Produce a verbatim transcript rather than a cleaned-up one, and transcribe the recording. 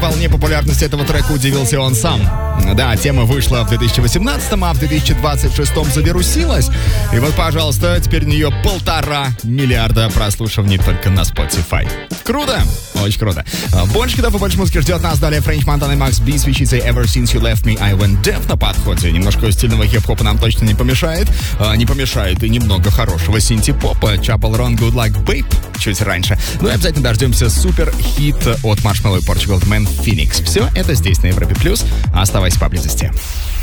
Волне популярности этого трека удивился он сам. Да, тема вышла в две тысячи восемнадцатом, а в две тысячи двадцать шестом завирусилась. И вот, пожалуйста, теперь у нее полтора миллиарда прослушиваний только на Spotify. Круто! Очень круто. Больше хитов и больше музыки ждет нас. Далее Френч Монтана и Макс Би с вещицей Ever Since You Left Me I Went Deaf на подходе. Немножко стильного хип-хопа нам точно не помешает. А, не помешает и немного хорошего синти-попа. Chapel Run Good Luck Babe чуть раньше. Ну и обязательно дождемся супер-хит от Marshmello и Portugal The Man Phoenix. Все это здесь на Европе Плюс. Оставайся поблизости.